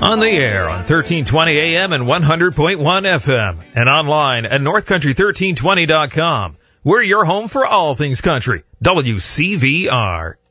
On the air on 1320 AM and 100.1 FM and online at northcountry1320.com. We're your home for all things country. WCVR.